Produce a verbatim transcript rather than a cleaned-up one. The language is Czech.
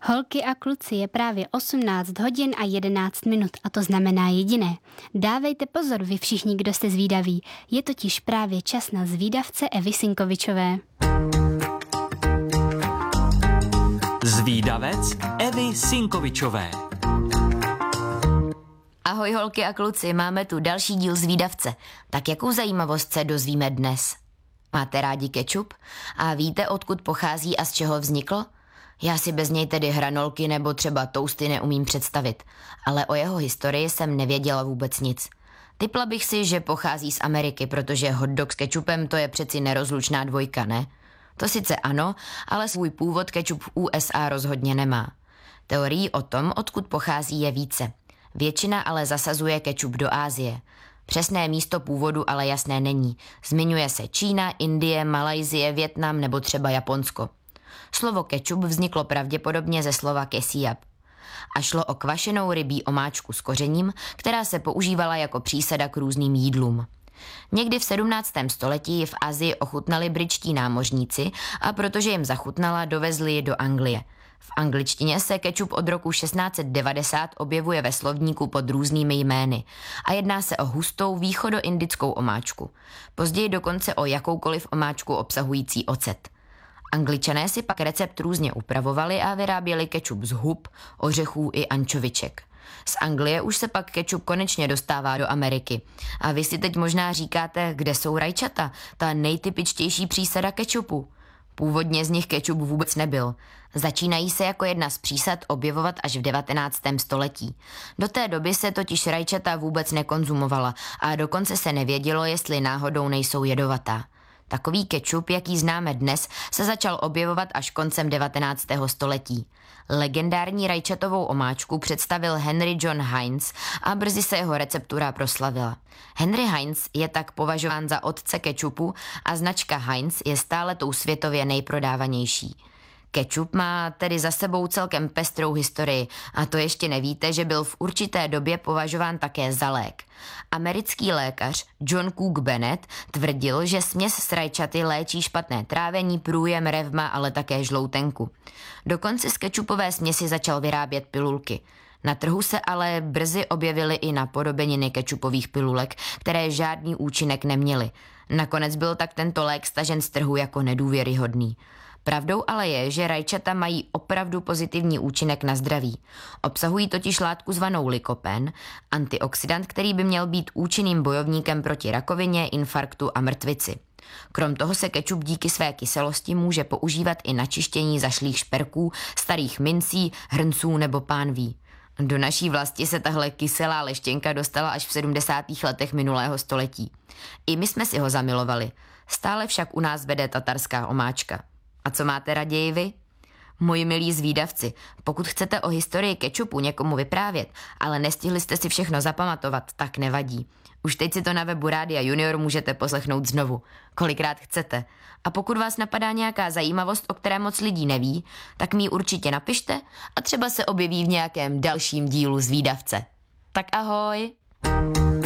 Holky a kluci, je právě osmnáct hodin a jedenáct minut a to znamená jediné. Dávejte pozor vy všichni, kdo jste zvídaví. Je totiž právě čas na zvídavce Evy Sinkovičové. Zvídavec Evy Sinkovičové. Ahoj holky a kluci, máme tu další díl Zvídavce. Tak jakou zajímavost se dozvíme dnes? Máte rádi kečup? A víte, odkud pochází a z čeho vznikl? Já si bez něj tedy hranolky nebo třeba toasty neumím představit, ale o jeho historii jsem nevěděla vůbec nic. Tipla bych si, že pochází z Ameriky, protože hot dog s kečupem to je přeci nerozlučná dvojka, ne? To sice ano, ale svůj původ kečup v U S A rozhodně nemá. Teorií o tom, odkud pochází, je více. Většina ale zasazuje kečup do Asie. Přesné místo původu ale jasné není. Zmiňuje se Čína, Indie, Malajsie, Vietnam nebo třeba Japonsko. Slovo kečup vzniklo pravděpodobně ze slova kesiap. A šlo o kvašenou rybí omáčku s kořením, která se používala jako přísada k různým jídlům. Někdy v sedmnáctém století v Asii ochutnali britští námořníci a protože jim zachutnala, dovezli ji do Anglie. V angličtině se kečup od roku šestnáct set devadesát objevuje ve slovníku pod různými jmény a jedná se o hustou východoindickou omáčku. Později dokonce o jakoukoliv omáčku obsahující ocet. Angličané si pak recept různě upravovali a vyráběli kečup z hub, ořechů i ančoviček. Z Anglie už se pak kečup konečně dostává do Ameriky. A vy si teď možná říkáte, kde jsou rajčata, ta nejtypičtější přísada kečupu. Původně z nich kečup vůbec nebyl. Začínají se jako jedna z přísad objevovat až v devatenáctém století. Do té doby se totiž rajčata vůbec nekonzumovala a dokonce se nevědělo, jestli náhodou nejsou jedovatá. Takový kečup, jaký známe dnes, se začal objevovat až koncem devatenáctého století. Legendární rajčatovou omáčku představil Henry John Heinz a brzy se jeho receptura proslavila. Henry Heinz je tak považován za otce kečupu a značka Heinz je stále tou světově nejprodávanější. Kečup má tedy za sebou celkem pestrou historii a to ještě nevíte, že byl v určité době považován také za lék. Americký lékař John Cook Bennett tvrdil, že směs s rajčaty léčí špatné trávení, průjem, revma, ale také žloutenku. Dokonce z kečupové směsi začal vyrábět pilulky. Na trhu se ale brzy objevily i napodobeniny kečupových pilulek, které žádný účinek neměly. Nakonec byl tak tento lék stažen z trhu jako nedůvěryhodný. Pravdou ale je, že rajčata mají opravdu pozitivní účinek na zdraví. Obsahují totiž látku zvanou lykopen, antioxidant, který by měl být účinným bojovníkem proti rakovině, infarktu a mrtvici. Krom toho se kečup díky své kyselosti může používat i na čištění zašlých šperků, starých mincí, hrnců nebo pánví. Do naší vlasti se tahle kyselá leštěnka dostala až v sedmdesátých letech minulého století. I my jsme si ho zamilovali. Stále však u nás vede tatarská omáčka. A co máte raději vy? Moji milí zvídavci, pokud chcete o historii kečupu někomu vyprávět, ale nestihli jste si všechno zapamatovat, tak nevadí. Už teď si to na webu Rádia Junior můžete poslechnout znovu, kolikrát chcete. A pokud vás napadá nějaká zajímavost, o které moc lidí neví, tak mi ji určitě napište a třeba se objeví v nějakém dalším dílu Zvídavce. Tak ahoj!